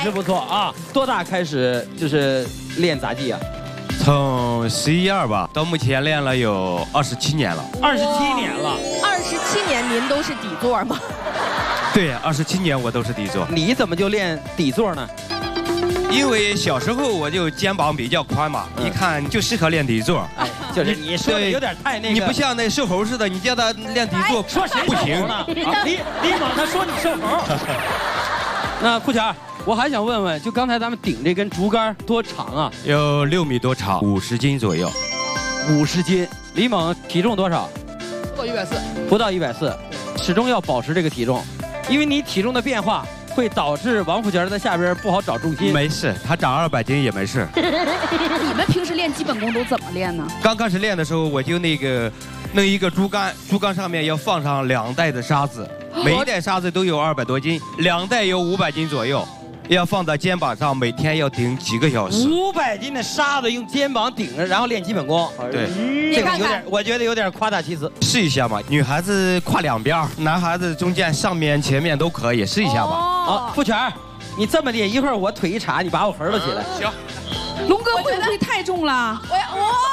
实不错啊。多大开始就是练杂技啊？ 从11、12吧，到目前练了有27年了。 27年了。 27年您都是底座吗？ 对，27年我都是底座。 你怎么就练底座呢？ 因为小时候我就肩膀比较宽嘛，一看就适合练底座。 哎，就是你说的有点太那个。 你不像那瘦猴似的，你叫他练底座， 说谁不行呢？李猛他说你瘦猴。那付钱，我还想问问，就刚才咱们顶这根竹竿多长啊？ 有6米多长，50斤左右。 50斤。李猛体重多少？ 不到140。 不到140，始终要保持这个体重，因为你体重的变化会导致王富全在下边不好找重心。 没事，他长200斤也没事。 你们平时练基本功都怎么练呢？ 刚开始练的时候，我就弄一个竹竿，竹竿上面要放上2袋的沙子，每一袋沙子都有200多斤，2袋有500斤左右，要放在肩膀上，每天要顶几个小时。 500斤的沙子用肩膀顶着，然后练基本功。 对， 这个有点，我觉得有点夸大其词。 试一下嘛，女孩子跨2边，男孩子中间、上面、前面都可以，试一下吧。 好，付全，你这么练，一会儿我腿一插，你把我横了起来。 行。 龙哥会不会太重了？ 我